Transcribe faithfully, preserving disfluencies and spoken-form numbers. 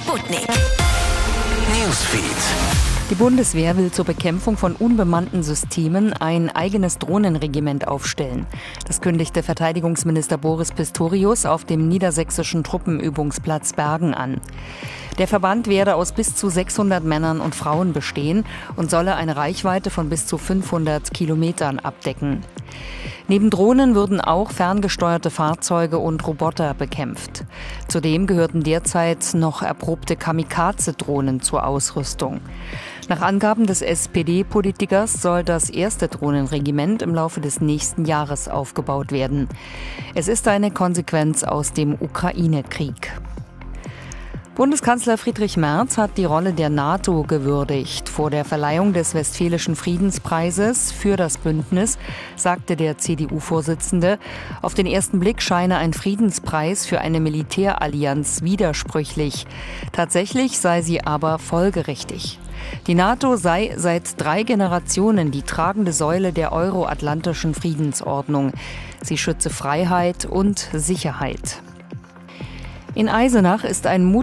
Sputnik Newsfeed. Die Bundeswehr will zur Bekämpfung von unbemannten Systemen ein eigenes Drohnenregiment aufstellen. Das kündigte Verteidigungsminister Boris Pistorius auf dem niedersächsischen Truppenübungsplatz Bergen an. Der Verband werde aus bis zu sechshundert Männern und Frauen bestehen und solle eine Reichweite von bis zu fünfhundert Kilometern abdecken. Neben Drohnen würden auch ferngesteuerte Fahrzeuge und Roboter bekämpft. Zudem gehörten derzeit noch erprobte Kamikaze-Drohnen zur Ausrüstung. Nach Angaben des S P D-Politikers soll das erste Drohnenregiment im Laufe des nächsten Jahres aufgebaut werden. Es ist eine Konsequenz aus dem Ukraine-Krieg. Bundeskanzler Friedrich Merz hat die Rolle der NATO gewürdigt. Vor der Verleihung des Westfälischen Friedenspreises für das Bündnis sagte der C D U-Vorsitzende, auf den ersten Blick scheine ein Friedenspreis für eine Militärallianz widersprüchlich. Tatsächlich sei sie aber folgerichtig. Die NATO sei seit drei Generationen die tragende Säule der euroatlantischen Friedensordnung. Sie schütze Freiheit und Sicherheit. In Eisenach ist ein